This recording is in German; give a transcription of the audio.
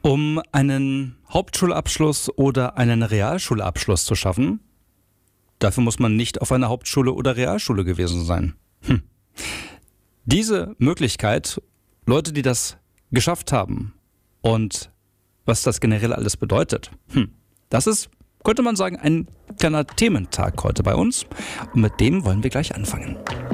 Um einen Hauptschulabschluss oder einen Realschulabschluss zu schaffen, dafür muss man nicht auf einer Hauptschule oder Realschule gewesen sein. Diese Möglichkeit, Leute, die das geschafft haben und was das generell alles bedeutet, das ist, könnte man sagen, ein kleiner Thementag heute bei uns. Und mit dem wollen wir gleich anfangen.